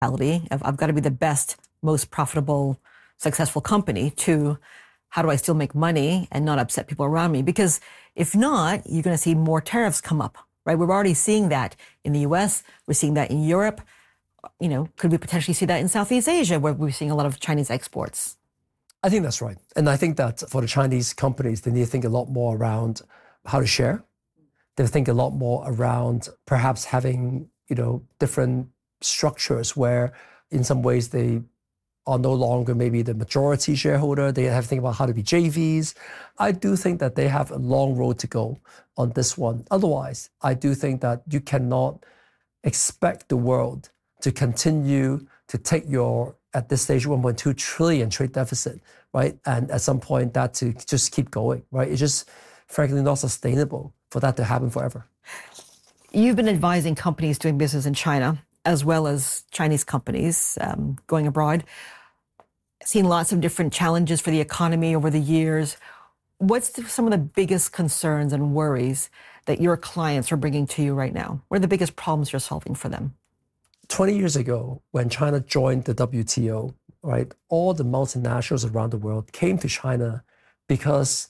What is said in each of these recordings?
reality of I've got to be the best, most profitable, successful company to how do I still make money and not upset people around me? Because if not, you're going to see more tariffs come up, right? We're already seeing that in the US. We're seeing that in Europe. Could we potentially see that in Southeast Asia where we're seeing a lot of Chinese exports? I think that's right. And I think that for the Chinese companies, they need to think a lot more around how to share. They think a lot more around perhaps having, different structures where in some ways they are no longer maybe the majority shareholder. They have to think about how to be JVs. I do think that they have a long road to go on this one. Otherwise, I do think that you cannot expect the world to continue to take your, at this stage, 1.2 trillion trade deficit, right? And at some point that to just keep going, right? It's just frankly not sustainable for that to happen forever. You've been advising companies doing business in China, as well as Chinese companies going abroad. Seen lots of different challenges for the economy over the years. What's some of the biggest concerns and worries that your clients are bringing to you right now? What are the biggest problems you're solving for them? 20 years ago, when China joined the WTO, right, all the multinationals around the world came to China because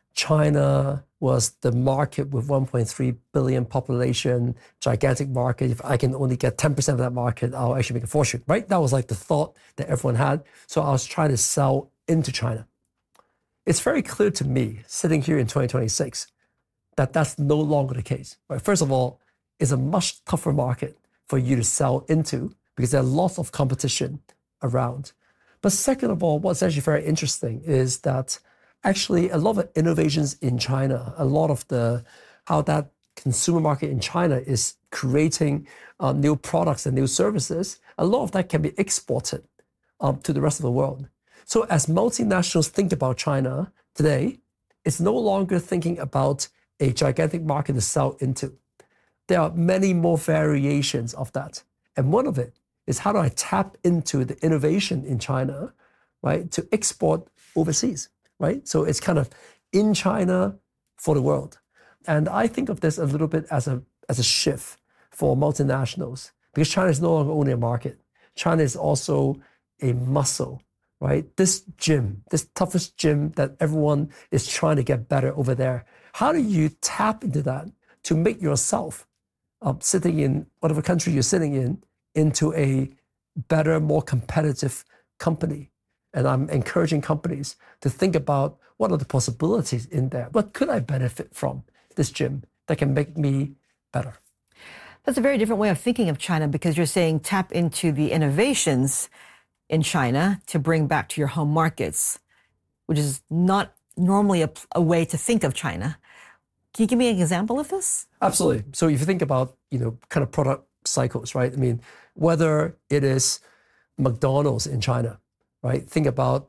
China was the market with 1.3 billion population, gigantic market. If I can only get 10% of that market, I'll actually make a fortune, right? That was like the thought that everyone had. So I was trying to sell into China. It's very clear to me, sitting here in 2026, that that's no longer the case, right? First of all, it's a much tougher market for you to sell into because there are lots of competition around. But second of all, what's actually very interesting is that actually a lot of innovations in China, a lot of how that consumer market in China is creating new products and new services, a lot of that can be exported to the rest of the world. So as multinationals think about China today, it's no longer thinking about a gigantic market to sell into. There are many more variations of that. And one of it is how do I tap into the innovation in China, right, to export overseas, right? So it's kind of in China for the world. And I think of this a little bit as a shift for multinationals because China is no longer only a market. China is also a muscle, right? This gym, this toughest gym that everyone is trying to get better over there. How do you tap into that to make yourself sitting in whatever country you're sitting in into a better, more competitive company? And I'm encouraging companies to think about what are the possibilities in there? What could I benefit from this gym that can make me better? That's a very different way of thinking of China because you're saying tap into the innovations in China to bring back to your home markets, which is not normally a way to think of China. Can you give me an example of this? Absolutely. So if you think about, kind of product cycles, right? I mean, whether it is McDonald's in China, right? Think about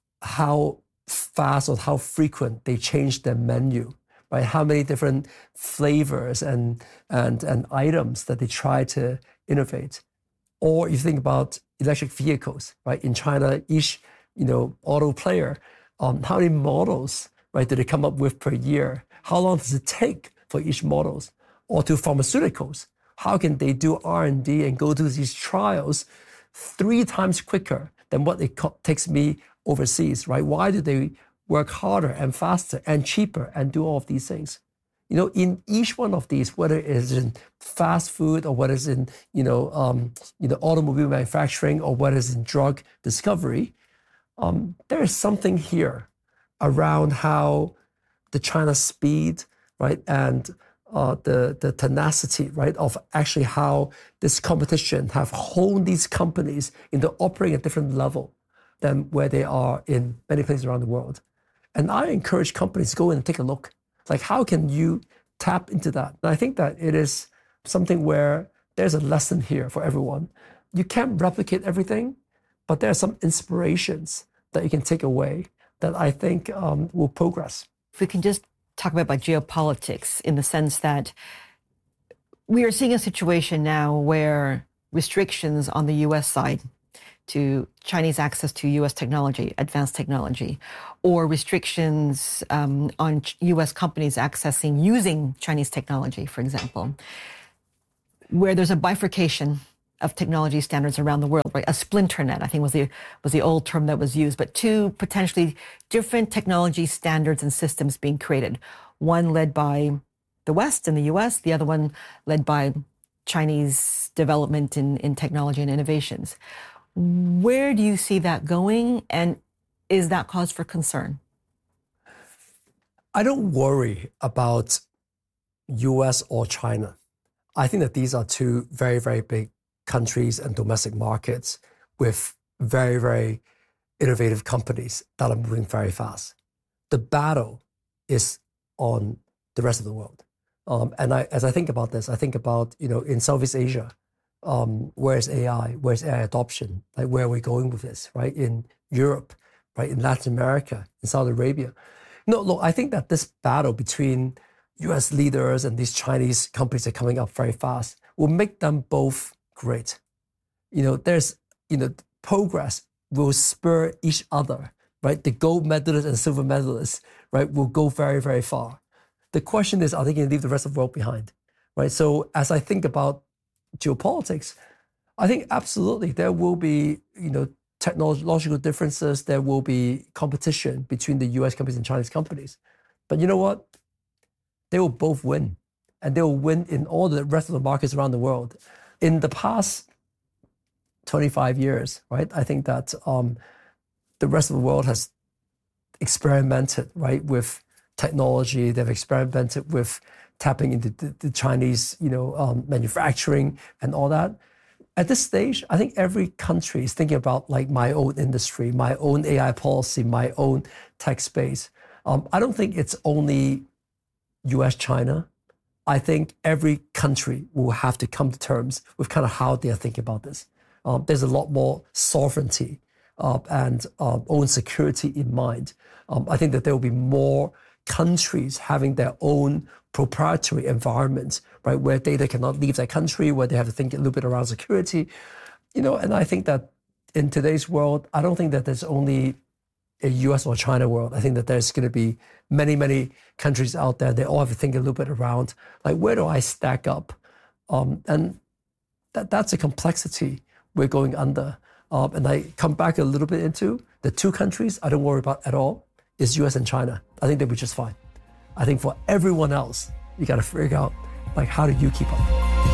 how fast or how frequent they change their menu, right? How many different flavors and items that they try to innovate. Or you think about electric vehicles, right? In China, each, auto player, how many models, right, do they come up with per year? How long does it take for each models? Or to pharmaceuticals, how can they do R&D and go through these trials 3 times quicker than what it takes me overseas, right? Why do they work harder and faster and cheaper and do all of these things? In each one of these, whether it is in fast food or whether it's in, automobile manufacturing or whether it's in drug discovery, there is something here around how the China speed, right, and the tenacity, right, of actually how this competition have honed these companies into operating at a different level than where they are in many places around the world. And I encourage companies to go in and take a look. Like, how can you tap into that? And I think that it is something where there's a lesson here for everyone. You can't replicate everything, but there are some inspirations that you can take away that I think will progress. If we can just talk about geopolitics in the sense that we are seeing a situation now where restrictions on the U.S. side to Chinese access to U.S. technology, advanced technology, or restrictions on U.S. companies using Chinese technology, for example, where there's a bifurcation of technology standards around the world, right? A splinternet, I think was the old term that was used, but two potentially different technology standards and systems being created. One led by the West in the US, the other one led by Chinese development in technology and innovations. Where do you see that going, and is that cause for concern? I don't worry about US or China. I think that these are two very, very big countries and domestic markets with very, very innovative companies that are moving very fast. The battle is on the rest of the world. As I think about this, I think about, in Southeast Asia, where's AI? Where's AI adoption? Like, where are we going with this, right? In Europe, right? In Latin America, in Saudi Arabia. No, look, I think that this battle between US leaders and these Chinese companies that are coming up very fast will make them both great. Progress will spur each other, right? The gold medalists and silver medalists, right, will go very, very far. The question is, are they going to leave the rest of the world behind, right? So as I think about geopolitics, I think absolutely there will be, technological differences. There will be competition between the US companies and Chinese companies. But you know what? They will both win, and they will win in all the rest of the markets around the world. In the past 25 years, right, I think that the rest of the world has experimented, right, with technology. They've experimented with tapping into the Chinese, manufacturing and all that. At this stage, I think every country is thinking about, like, my own industry, my own AI policy, my own tech space. I don't think it's only US, China. I think every country will have to come to terms with kind of how they are thinking about this. There's a lot more sovereignty and own security in mind. I think that there will be more countries having their own proprietary environments, right, where data cannot leave their country, where they have to think a little bit around security, and I think that in today's world, I don't think that there's only a US or China world. I think that there's going to be many, many countries out there. They all have to think a little bit around, like, where do I stack up? And that's a complexity we're going under. And I come back a little bit into the two countries I don't worry about at all is US and China. I think they'll be just fine. I think for everyone else, you got to figure out, like, how do you keep up?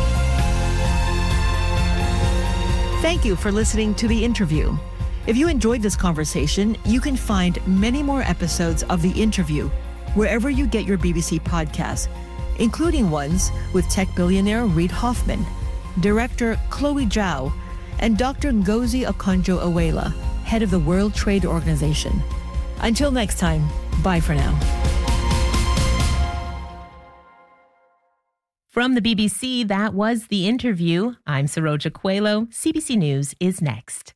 Thank you for listening to The Interview. If you enjoyed this conversation, you can find many more episodes of The Interview wherever you get your BBC podcasts, including ones with tech billionaire Reid Hoffman, director Chloe Zhao, and Dr. Ngozi Okonjo-Iweala, head of the World Trade Organization. Until next time, bye for now. From the BBC, that was The Interview. I'm Saroja Coelho. CBC News is next.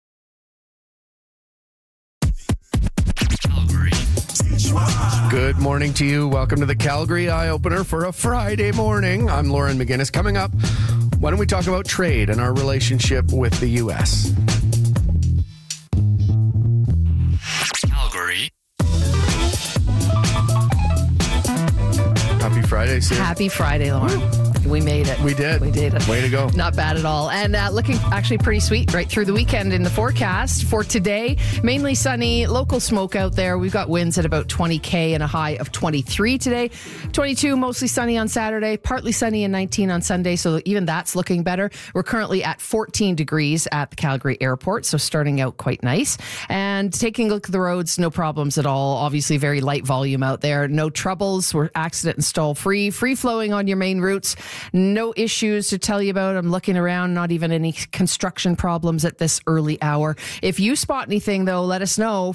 Good morning to you. Welcome to the Calgary Eye Opener for a Friday morning. I'm Lauren McGinnis. Coming up, why don't we talk about trade and our relationship with the U.S.? Calgary. Happy Friday, Sue. Happy Friday, Lauren. We made it. We did. We did it. Way to go. Not bad at all. And looking actually pretty sweet right through the weekend in the forecast for today. Mainly sunny, local smoke out there. We've got winds at about 20 and a high of 23 today. 22, mostly sunny on Saturday, partly sunny and 19 on Sunday. So even that's looking better. We're currently at 14 degrees at the Calgary airport. So starting out quite nice. And taking a look at the roads, no problems at all. Obviously very light volume out there. No troubles. We're accident and stall free. Free flowing on your main routes. No issues to tell you about. I'm looking around, not even any construction problems at this early hour. If you spot anything, though, let us know.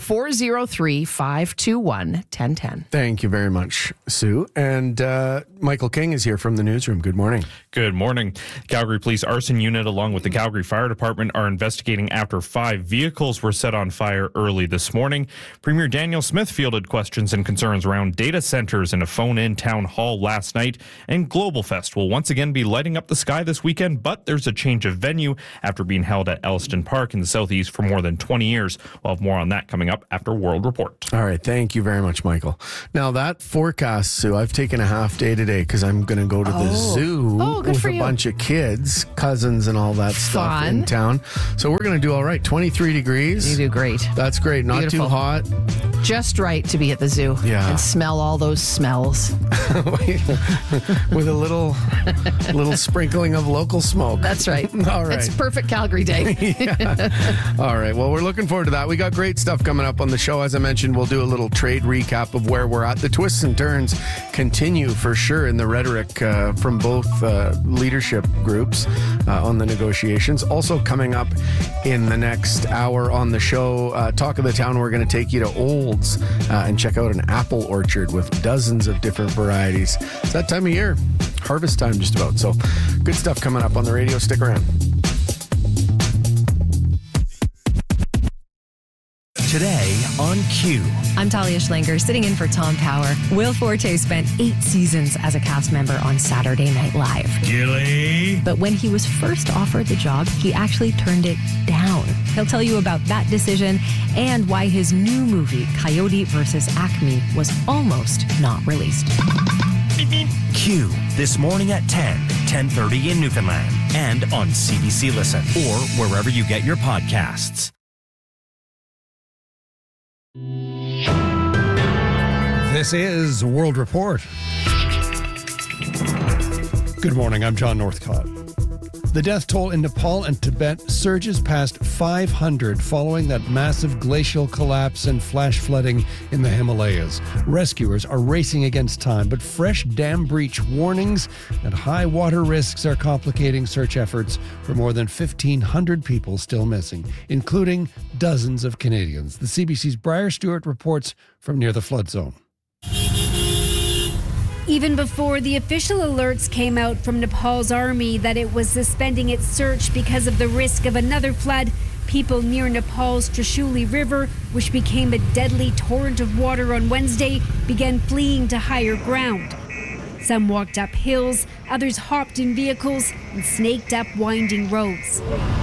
403-521-1010. Thank you very much, Sue. And Michael King is here from the newsroom. Good morning. Good morning. Calgary Police Arson Unit, along with the Calgary Fire Department, are investigating after 5 vehicles were set on fire early this morning. Premier Daniel Smith fielded questions and concerns around data centers in a phone-in town hall last night, and Global Fest will will once again be lighting up the sky this weekend, but there's a change of venue after being held at Elliston Park in the southeast for more than 20 years. We'll have more on that coming up after World Report. All right. Thank you very much, Michael. Now, that forecast, Sue, I've taken a half day today because I'm going to go to the zoo with a bunch of kids, cousins and all that stuff in town. So we're going to do all right. 23 degrees. You do great. That's great. Not Beautiful. too hot. Just right to be at the zoo and smell all those smells. With a little sprinkling of local smoke. That's right. All right. It's perfect Calgary day. All right. Well, we're looking forward to that. We got great stuff coming up on the show. As I mentioned, we'll do a little trade recap of where we're at. The twists and turns continue for sure in the rhetoric from both leadership groups on the negotiations. Also coming up in the next hour on the show, Talk of the Town, we're going to take you to Olds and check out an apple orchard with dozens of different varieties. It's that time of year. Harvest time just about. So good stuff coming up on the radio. Stick around. Today on Q. I'm Talia Schlanger, sitting in for Tom Power. Will Forte spent 8 seasons as a cast member on Saturday Night Live. Gilly. But when he was first offered the job, he actually turned it down. He'll tell you about that decision and why his new movie, Coyote vs. Acme, was almost not released. Q, this morning at 10:30 in Newfoundland, and on CBC Listen, or wherever you get your podcasts. This is World Report. Good morning, I'm John Northcott. The death toll in Nepal and Tibet surges past 500 following that massive glacial collapse and flash flooding in the Himalayas. Rescuers are racing against time, but fresh dam breach warnings and high water risks are complicating search efforts for more than 1,500 people still missing, including dozens of Canadians. The CBC's Briar Stewart reports from near the flood zone. Even before the official alerts came out from Nepal's army that it was suspending its search because of the risk of another flood, people near Nepal's Trishuli River, which became a deadly torrent of water on Wednesday, began fleeing to higher ground. Some walked up hills, others hopped in vehicles and snaked up winding roads.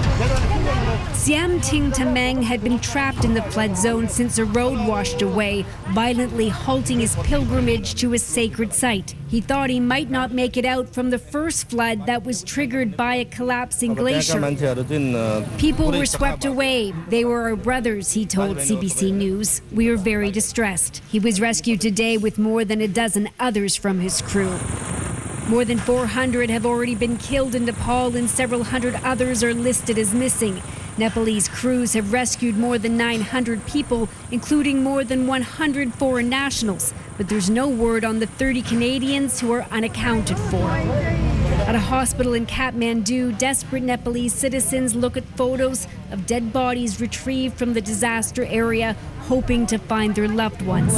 Siam Ting Tamang had been trapped in the flood zone since a road washed away, violently halting his pilgrimage to a sacred site. He thought he might not make it out from the first flood that was triggered by a collapsing glacier. People were swept away. They were our brothers, he told CBC News. We are very distressed. He was rescued today with more than a dozen others from his crew. More than 400 have already been killed in Nepal and several hundred others are listed as missing. Nepalese crews have rescued more than 900 people, including more than 100 foreign nationals. But there's no word on the 30 Canadians who are unaccounted for. At a hospital in Kathmandu, desperate Nepalese citizens look at photos of dead bodies retrieved from the disaster area, hoping to find their loved ones.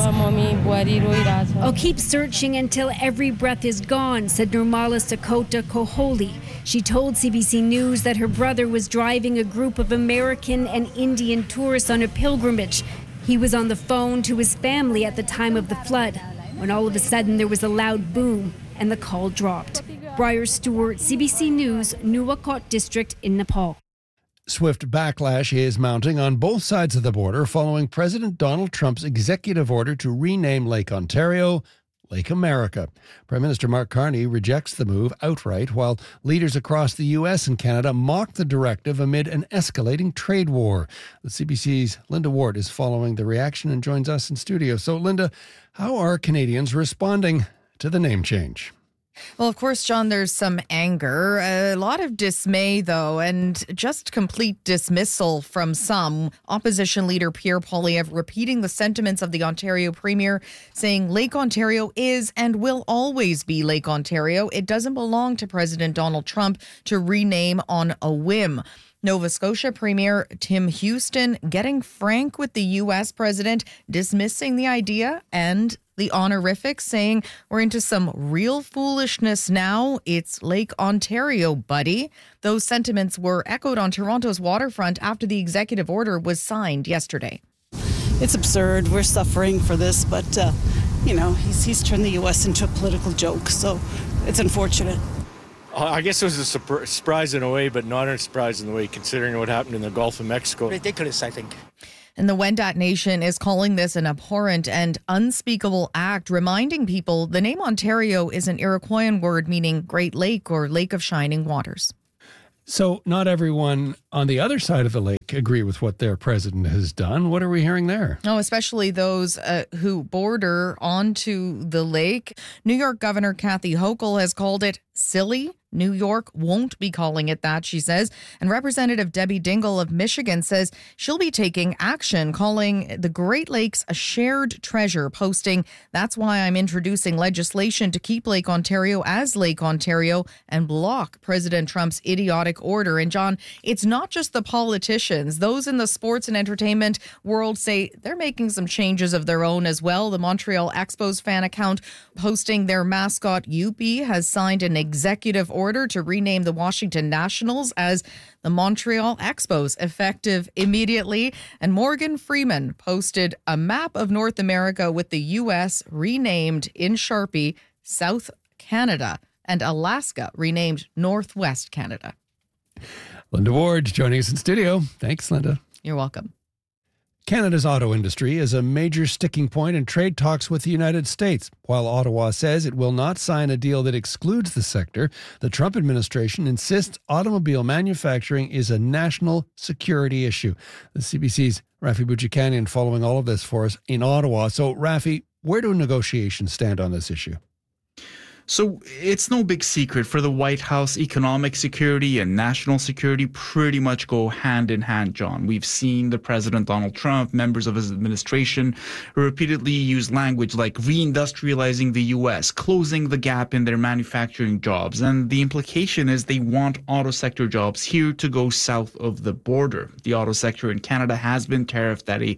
I'll keep searching until every breath is gone, said Nirmala Sakota Koholi. She told CBC News that her brother was driving a group of American and Indian tourists on a pilgrimage. He was on the phone to his family at the time of the flood, when all of a sudden there was a loud boom and the call dropped. Briar Stewart, CBC News, Nuwakot District in Nepal. Swift backlash is mounting on both sides of the border following President Donald Trump's executive order to rename Lake Ontario Lake America. Prime Minister Mark Carney rejects the move outright, while leaders across the U.S. and Canada mock the directive amid an escalating trade war. The CBC's Linda Ward is following the reaction and joins us in studio. So, Linda, how are Canadians responding to the name change? Well, of course, John, there's some anger, a lot of dismay, though, and just complete dismissal from some. Opposition leader Pierre Poilievre repeating the sentiments of the Ontario Premier, saying Lake Ontario is and will always be Lake Ontario. It doesn't belong to President Donald Trump to rename on a whim. Nova Scotia Premier Tim Houston getting frank with the U.S. president, dismissing the idea and the honorific, saying we're into some real foolishness now. It's Lake Ontario, buddy. Those sentiments were echoed on Toronto's waterfront after the executive order was signed yesterday. It's absurd. We're suffering for this, but, he's turned the U.S. into a political joke, so it's unfortunate. I guess it was a surprise in a way, but not a surprise in a way, considering what happened in the Gulf of Mexico. Ridiculous, I think. And the Wendat Nation is calling this an abhorrent and unspeakable act, reminding people the name Ontario is an Iroquoian word meaning Great Lake or Lake of Shining Waters. So not everyone on the other side of the lake agree with what their president has done. What are we hearing there? Oh, especially those who border onto the lake. New York Governor Kathy Hochul has called it silly. New York won't be calling it that, she says. And Representative Debbie Dingell of Michigan says she'll be taking action, calling the Great Lakes a shared treasure, posting, "That's why I'm introducing legislation to keep Lake Ontario as Lake Ontario and block President Trump's idiotic order." And John, it's not just the politicians. Those in the sports and entertainment world say they're making some changes of their own as well. The Montreal Expos fan account posting their mascot Youppi has signed an executive order to rename the Washington Nationals as the Montreal Expos, effective immediately. And Morgan Freeman posted a map of North America with the U.S. renamed in Sharpie South Canada and Alaska renamed Northwest Canada. Linda Ward joining us in studio. Thanks, Linda. You're welcome. Canada's auto industry is a major sticking point in trade talks with the United States. While Ottawa says it will not sign a deal that excludes the sector, the Trump administration insists automobile manufacturing is a national security issue. The CBC's Rafi Boudjikanian following all of this for us in Ottawa. So, Rafi, where do negotiations stand on this issue? So it's no big secret for the White House, economic security and national security pretty much go hand in hand, John. We've seen the President Donald Trump, members of his administration, repeatedly use language like reindustrializing the U.S., closing the gap in their manufacturing jobs. And the implication is they want auto sector jobs here to go south of the border. The auto sector in Canada has been tariffed at a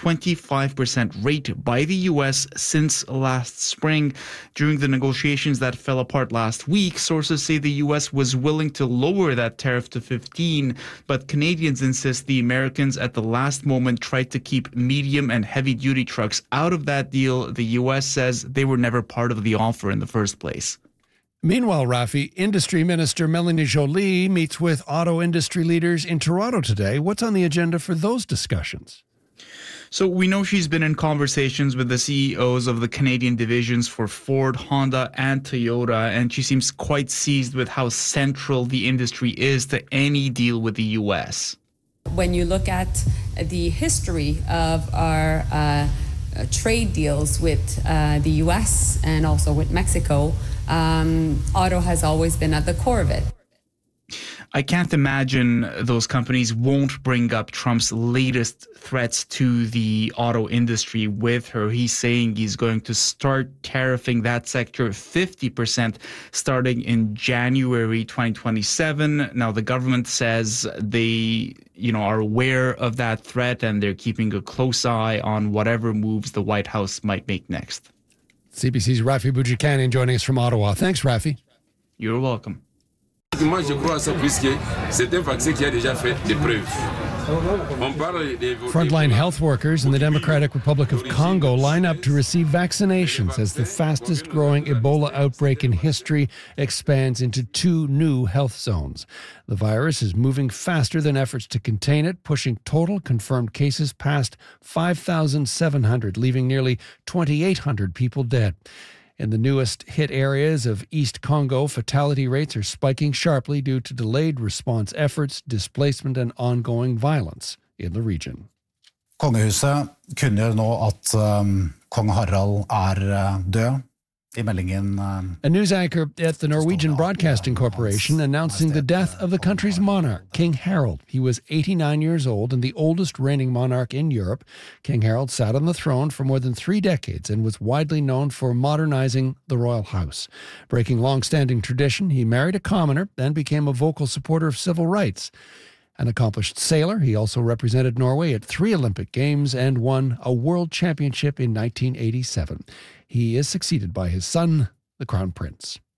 25% rate by the U.S. since last spring. During the negotiations that fell apart last week, sources say the U.S. was willing to lower that tariff to 15, but Canadians insist the Americans at the last moment tried to keep medium and heavy-duty trucks out of that deal. The U.S. says they were never part of the offer in the first place. Meanwhile, Rafi, Industry Minister Melanie Joly meets with auto industry leaders in Toronto today. What's on the agenda for those discussions? So we know she's been in conversations with the CEOs of the Canadian divisions for Ford, Honda, and Toyota, and she seems quite seized with how central the industry is to any deal with the U.S. When you look at the history of our trade deals with the U.S. and also with Mexico, auto has always been at the core of it. I can't imagine those companies won't bring up Trump's latest threats to the auto industry with her. He's saying he's going to start tariffing that sector 50% starting in January 2027. Now, the government says they, are aware of that threat and they're keeping a close eye on whatever moves the White House might make next. CBC's Rafi Boudjikanian joining us from Ottawa. Thanks, Rafi. You're welcome. Moi, je crois à ça puisque c'est un vaccin qui a déjà fait des preuves. Frontline health workers in the Democratic Republic of Congo line up to receive vaccinations as the fastest growing Ebola outbreak in history expands into 2 new health zones. The virus is moving faster than efforts to contain it, pushing total confirmed cases past 5,700, leaving nearly 2,800 people dead. In the newest hit areas of East Congo, fatality rates are spiking sharply due to delayed response efforts, displacement, and ongoing violence in the region. Kongehuset kunngjør nå at kong Harald død. A news anchor at the Norwegian Broadcasting Corporation announcing the death of the country's monarch, King Harold. He was 89 years old and the oldest reigning monarch in Europe. King Harold sat on the throne for more than 3 decades and was widely known for modernizing the royal house. Breaking long-standing tradition, he married a commoner and became a vocal supporter of civil rights. An accomplished sailor, he also represented Norway at 3 Olympic Games and won a world championship in 1987. He is succeeded by his son, the Crown Prince.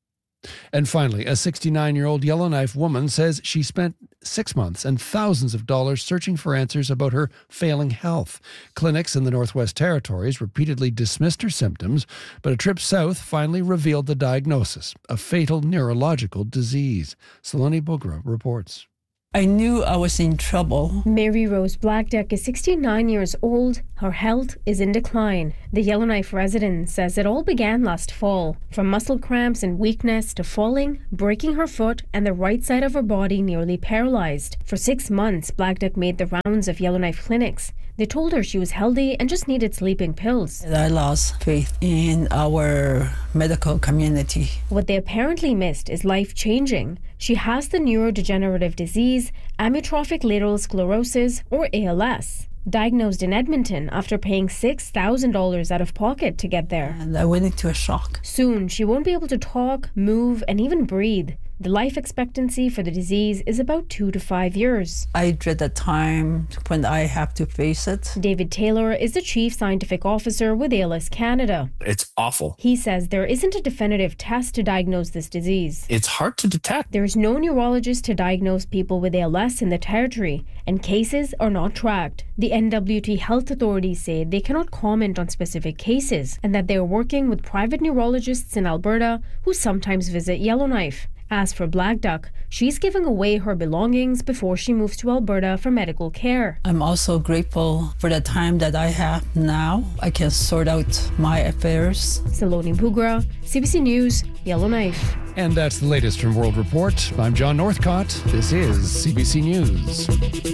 And finally, a 69-year-old Yellowknife woman says she spent 6 months and thousands of dollars searching for answers about her failing health. Clinics in the Northwest Territories repeatedly dismissed her symptoms, but a trip south finally revealed the diagnosis, a fatal neurological disease. Saloni Bogra reports. I knew I was in trouble. Mary Rose Blackduck is 69 years old. Her health is in decline. The Yellowknife resident says it all began last fall. From muscle cramps and weakness to falling, breaking her foot, and the right side of her body nearly paralyzed. For 6 months, Blackduck made the rounds of Yellowknife clinics. They told her she was healthy and just needed sleeping pills. I lost faith in our medical community. What they apparently missed is life-changing. She has the neurodegenerative disease, amyotrophic lateral sclerosis, or ALS. Diagnosed in Edmonton after paying $6,000 out of pocket to get there. And I went into a shock. Soon, she won't be able to talk, move, and even breathe. The life expectancy for the disease is about 2 to 5 years. I dread the time when I have to face it. David Taylor is the Chief Scientific Officer with ALS Canada. It's awful. He says there isn't a definitive test to diagnose this disease. It's hard to detect. There's no neurologist to diagnose people with ALS in the territory, and cases are not tracked. The NWT health authorities say they cannot comment on specific cases and that they are working with private neurologists in Alberta who sometimes visit Yellowknife. As for Blackduck, she's giving away her belongings before she moves to Alberta for medical care. I'm also grateful for the time that I have now. I can sort out my affairs. Saloni Bogra, CBC News, Yellowknife. And that's the latest from World Report. I'm John Northcott. This is CBC News.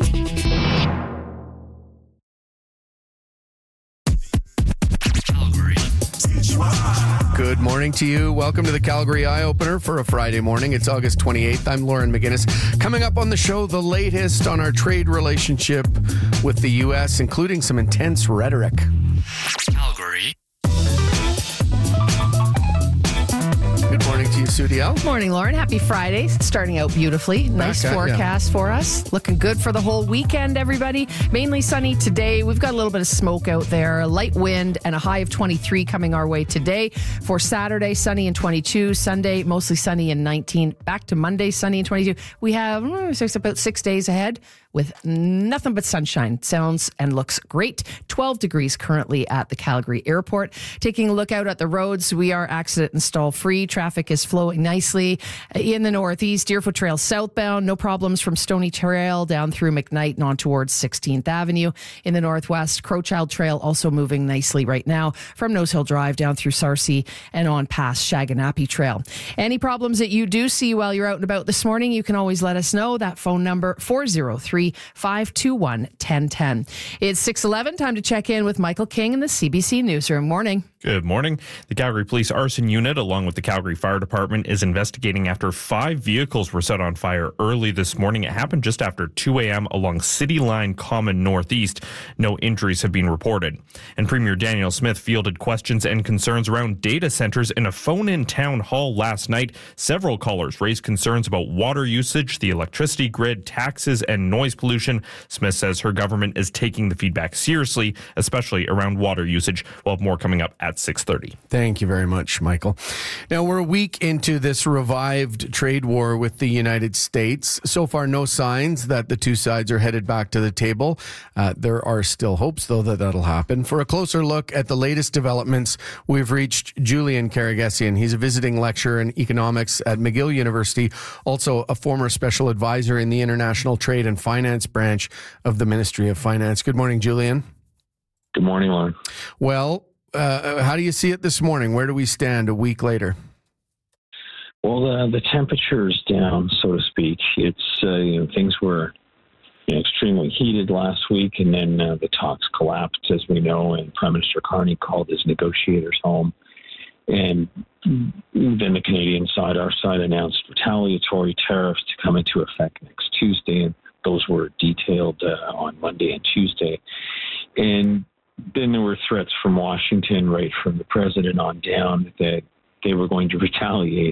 Good morning to you. Welcome to the Calgary Eye Opener for a Friday morning. It's August 28th. I'm Lauren McGinnis. Coming up on the show, the latest on our trade relationship with the U.S., including some intense rhetoric. Calgary. Good morning to you, Sudiel. Morning, Lauren. Happy Friday. Starting out beautifully. Nice forecast for us. Looking good for the whole weekend, everybody. Mainly sunny today. We've got a little bit of smoke out there, a light wind, and a high of 23 coming our way today. For Saturday, sunny and 22. Sunday, mostly sunny and 19. Back to Monday, sunny and 22. We have about 6 days ahead with nothing but sunshine. Sounds and looks great. 12 degrees currently at the Calgary Airport. Taking a look out at the roads, we are accident and stall free. Traffic is flowing nicely. In the northeast, Deerfoot Trail southbound, no problems from Stony Trail down through McKnight and on towards 16th Avenue. In the northwest, Crowchild Trail also moving nicely right now from Nose Hill Drive down through Sarcee and on past Shaganappy Trail. Any problems that you do see while you're out and about this morning, you can always let us know. That phone number, 403-521-1010. It's 6:11. Time to check in with Michael King in the CBC Newsroom. Morning. Good morning. The Calgary Police Arson Unit, along with the Calgary Fire Department, is investigating after 5 vehicles were set on fire early this morning. It happened just after 2 a.m. along City Line Common Northeast. No injuries have been reported. And Premier Daniel Smith fielded questions and concerns around data centers in a phone-in town hall last night. Several callers raised concerns about water usage, the electricity grid, taxes, and noise pollution. Smith says her government is taking the feedback seriously, especially around water usage. We'll have more coming up at 6:30. Thank you very much, Michael. Now, we're a week into this revived trade war with the United States. So far, no signs that the two sides are headed back to the table. There are still hopes, though, that that'll happen. For a closer look at the latest developments, we've reached Julian Karagesian. He's a visiting lecturer in economics at McGill University, also a former special advisor in the International Trade and Finance branch of the Ministry of Finance. Good morning, Julian. Good morning, Lauren. Well, how do you see it this morning? Where do we stand a week later? Well, the temperature is down, so to speak. It's things were extremely heated last week, and then the talks collapsed, as we know, and Prime Minister Carney called his negotiators home. And then the Canadian side, our side, announced retaliatory tariffs to come into effect next Tuesday, and those were detailed on Monday and Tuesday. And then there were threats from Washington, right from the president on down, that they were going to retaliate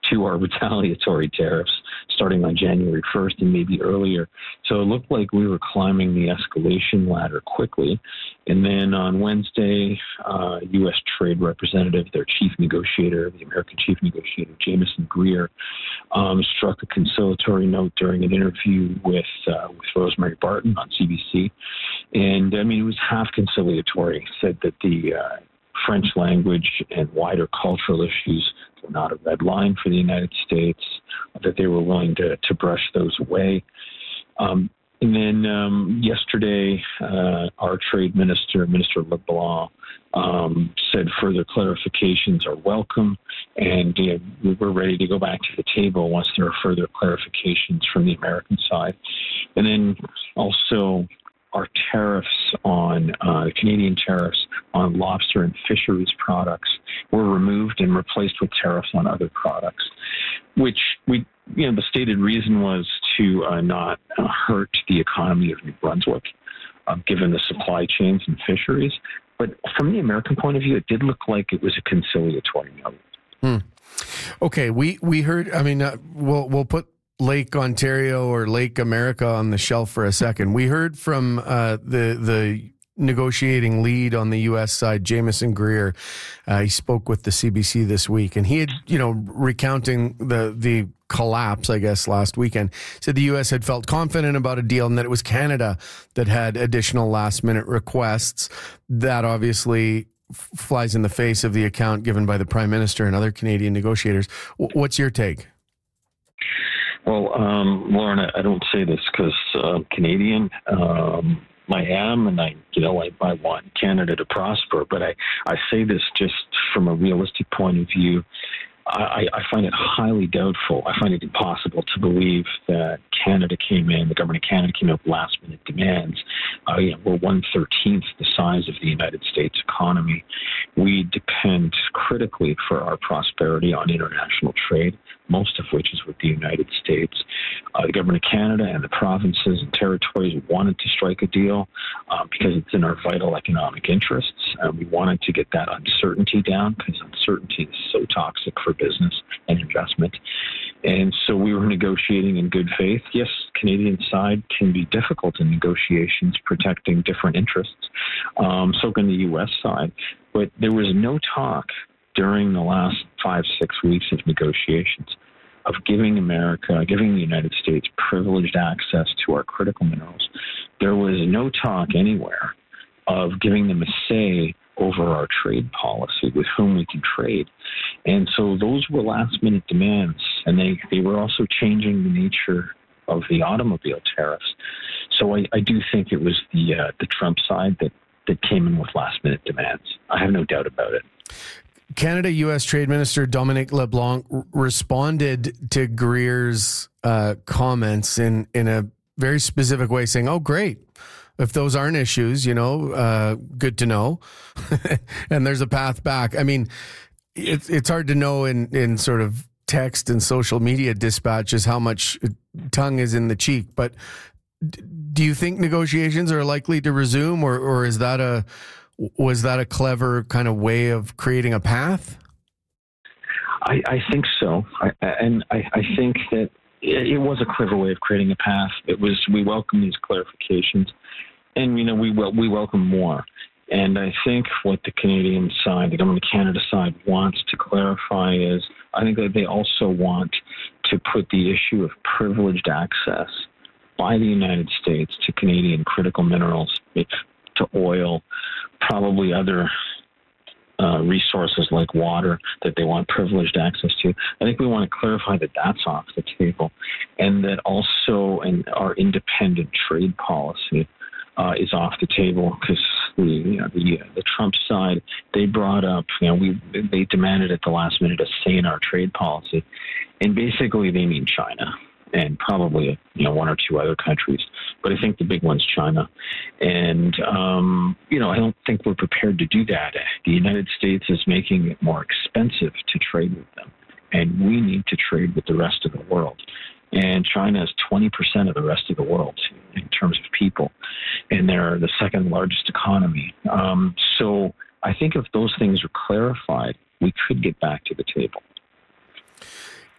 to our retaliatory tariffs starting on January 1st and maybe earlier. So it looked like we were climbing the escalation ladder quickly. And then on Wednesday, U.S. Trade Representative, their chief negotiator, the American chief negotiator, Jameson Greer, struck a conciliatory note during an interview with Rosemary Barton on CBC. And I mean, it was half conciliatory. He said that the French language and wider cultural issues were not a red line for the United States, that they were willing to brush those away. And then yesterday, our trade minister, Minister LeBlanc, said further clarifications are welcome, and we're ready to go back to the table once there are further clarifications from the American side. And then also our tariffs on Canadian tariffs on lobster and fisheries products were removed and replaced with tariffs on other products, which the stated reason was to not hurt the economy of New Brunswick, given the supply chains and fisheries. But from the American point of view, it did look like it was a conciliatory note. Okay, we heard. I mean, we'll put Lake Ontario or Lake America on the shelf for a second. We heard from the negotiating lead on the U.S. side, Jameson Greer. He spoke with the CBC this week, and he had, recounting the collapse, I guess, last weekend, said the U.S. had felt confident about a deal and that it was Canada that had additional last-minute requests. That obviously flies in the face of the account given by the Prime Minister and other Canadian negotiators. What's your take? Well, Lauren, I don't say this because I'm Canadian. I am, and I want Canada to prosper. But I say this just from a realistic point of view. I find it highly doubtful. I find it impossible to believe that the government of Canada came up with last-minute demands. We're 1/13 the size of the United States economy. We depend critically for our prosperity on international trade, most of which is with the United States. The government of Canada and the provinces and territories wanted to strike a deal because it's in our vital economic interests. We wanted to get that uncertainty down because uncertainty is so toxic for business and investment. And so we were negotiating in good faith. Yes, Canadian side can be difficult in negotiations, protecting different interests. So can the U.S. side. But there was no talk during the last 5-6 weeks of negotiations of giving the United States privileged access to our critical minerals. There was no talk anywhere of giving them a say over our trade policy, with whom we can trade. And so those were last-minute demands, and they were also changing the nature of the automobile tariffs. So I do think it was the Trump side that came in with last-minute demands. I have no doubt about it. Canada-U.S. Trade Minister Dominic LeBlanc responded to Greer's comments in a very specific way, saying, "Oh, great. If those aren't issues, good to know." And there's a path back. I mean, it's hard to know in sort of text and social media dispatches how much tongue is in the cheek. But do you think negotiations are likely to resume, or was that a clever kind of way of creating a path? I think so. I think that it was a clever way of creating a path. We welcome these clarifications, and we welcome more. And I think what the Canadian side, the government of Canada side, wants to clarify is, I think that they also want to put the issue of privileged access by the United States to Canadian critical minerals, to oil, probably other resources like water that they want privileged access to. I think we want to clarify that that's off the table, and that also our independent trade policy is off the table, because the Trump side, they brought up, they demanded at the last minute a say in our trade policy, and basically they mean China and probably one or two other countries, but I think the big one's China. And I don't think we're prepared to do that. The United States is making it more expensive to trade with them, and we need to trade with the rest of the world. And China is 20% of the rest of the world in terms of people, and they're the second largest economy. So I think if those things are clarified, we could get back to the table.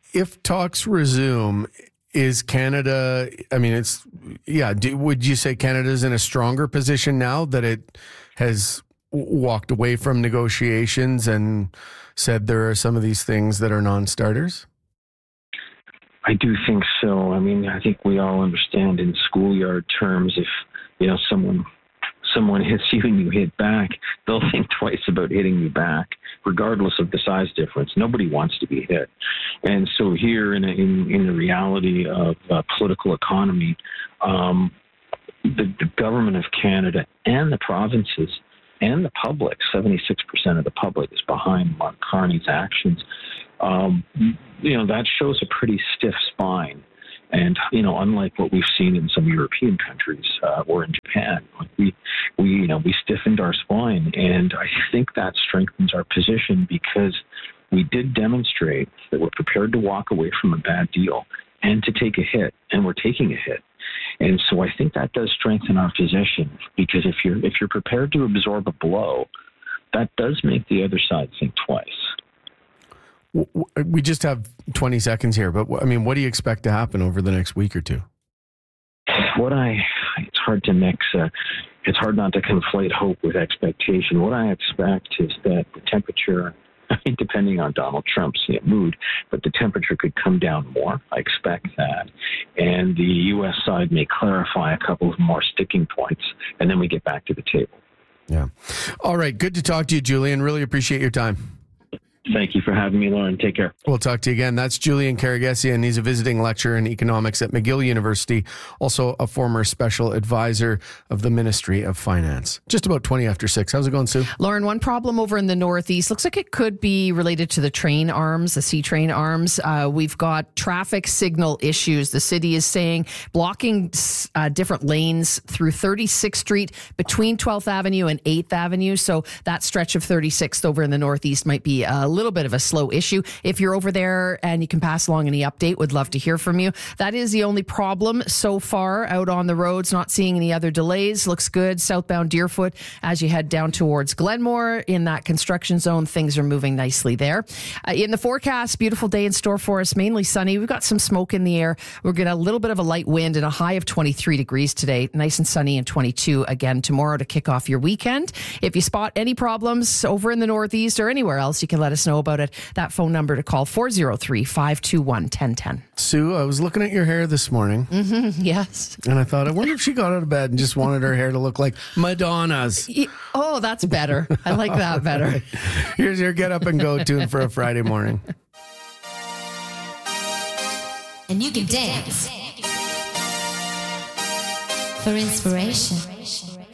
if talks resume, is Canada, I mean, would you say Canada's in a stronger position now that it has walked away from negotiations and said there are some of these things that are non-starters? I do think so. I mean, I think we all understand in schoolyard terms, if, someone hits you and you hit back, they'll think twice about hitting you back, regardless of the size difference. Nobody wants to be hit. And so here in the reality of political economy, the government of Canada and the provinces and the public, 76% of the public is behind Mark Carney's actions. That shows a pretty stiff spine. And, unlike what we've seen in some European countries or in Japan, we stiffened our spine. And I think that strengthens our position because we did demonstrate that we're prepared to walk away from a bad deal and to take a hit, and we're taking a hit. And so I think that does strengthen our position, because if you're prepared to absorb a blow, that does make the other side think twice. We just have 20 seconds here, but what do you expect to happen over the next week or two? It's hard to mix. It's hard not to conflate hope with expectation. What I expect is that the temperature, depending on Donald Trump's mood, but the temperature could come down more. I expect that. And the U.S. side may clarify a couple of more sticking points, and then we get back to the table. Yeah. All right. Good to talk to you, Julian. Really appreciate your time. Thank you for having me, Lauren. Take care. We'll talk to you again. That's Julian Karagesian. He's a visiting lecturer in economics at McGill University, also a former special advisor of the Ministry of Finance. Just about 20 after 6. How's it going, Sue? Lauren, one problem over in the Northeast looks like it could be related to the train arms, the C train arms. We've got traffic signal issues. The city is saying blocking different lanes through 36th Street between 12th Avenue and 8th Avenue. So that stretch of 36th over in the Northeast might be a little bit of a slow issue. If you're over there and you can pass along any update, would love to hear from you. That is the only problem so far out on the roads. Not seeing any other delays. Looks good. Southbound Deerfoot as you head down towards Glenmore in that construction zone. Things are moving nicely there. In the forecast, beautiful day in store for us. Mainly sunny. We've got some smoke in the air. We're getting a little bit of a light wind and a high of 23 degrees today. Nice and sunny, and 22 again tomorrow to kick off your weekend. If you spot any problems over in the Northeast or anywhere else, you can let us know about it. That phone number to call, 403-521-1010. Sue, I was looking at your hair this morning. Mm-hmm, yes. And I thought, I wonder if she got out of bed and just wanted her hair to look like Madonna's. Oh, that's better. I like that better. Right. Here's your get up and go tune for a Friday morning. And you can dance for inspiration.